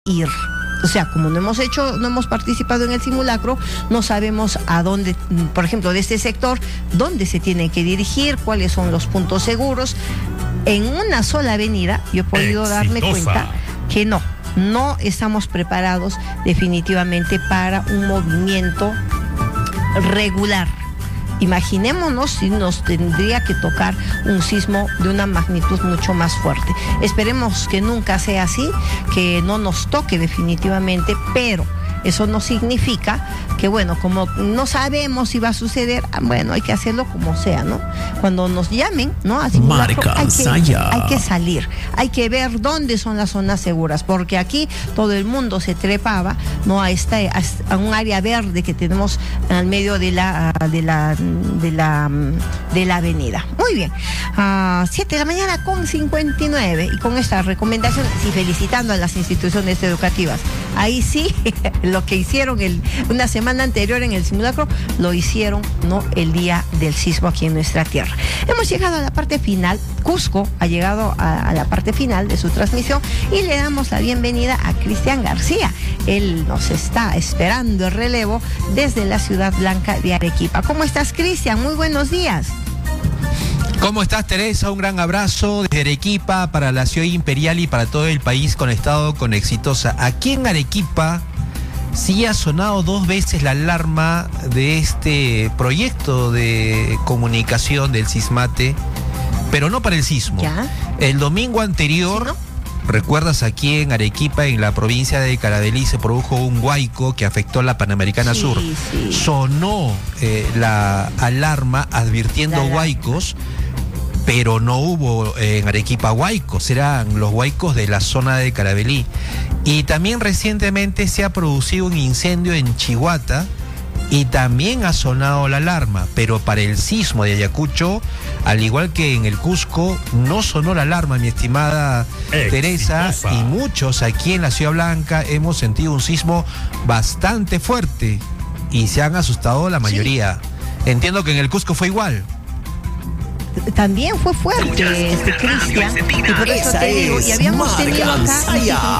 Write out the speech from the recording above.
ir. O sea, como no hemos participado en el simulacro, no sabemos a dónde, por ejemplo, de este sector, dónde se tiene que dirigir, cuáles son los puntos seguros. En una sola avenida, yo he podido darme cuenta que no estamos preparados definitivamente para un movimiento regular. Imaginémonos si nos tendría que tocar un sismo de una magnitud mucho más fuerte. Esperemos que nunca sea así, que no nos toque definitivamente, pero eso no significa que, bueno, como no sabemos si va a suceder, bueno, hay que hacerlo como sea, ¿no? Cuando nos llamen, ¿no? A simulacro, hay que salir, hay que ver dónde son las zonas seguras, porque aquí todo el mundo se trepaba, ¿no? A un área verde que tenemos al medio de la avenida. Muy bien, 7 de la mañana con 59, y con esta recomendación, y felicitando a las instituciones educativas. Ahí sí, lo que hicieron una semana anterior en el simulacro, lo hicieron, ¿no?, el día del sismo aquí en nuestra tierra. Hemos llegado a la parte final. Cusco ha llegado a la parte final de su transmisión y le damos la bienvenida a Cristian García. Él nos está esperando el relevo desde la ciudad blanca de Arequipa. ¿Cómo estás, Cristian? Muy buenos días. ¿Cómo estás, Teresa? Un gran abrazo desde Arequipa para la ciudad imperial y para todo el país conectado con Exitosa. Aquí en Arequipa sí ha sonado 2 veces la alarma de este proyecto de comunicación del Sismate, pero no para el sismo. ¿Ya? El domingo anterior, ¿sí, no? ¿Recuerdas? Aquí en Arequipa, en la provincia de Caravelí, se produjo un huaico que afectó la Panamericana Sur. Sí. Sonó la alarma advirtiendo huaicos, pero no hubo en Arequipa huaicos, eran los huaicos de la zona de Caravelí. Y también recientemente se ha producido un incendio en Chihuahua y también ha sonado la alarma, pero para el sismo de Ayacucho, al igual que en el Cusco, no sonó la alarma, mi estimada Teresa, y muchos aquí en la Ciudad Blanca hemos sentido un sismo bastante fuerte y se han asustado la mayoría. Sí. Entiendo que en el Cusco fue igual. También fue fuerte, Cristian, y por eso te digo, y habíamos tenido acá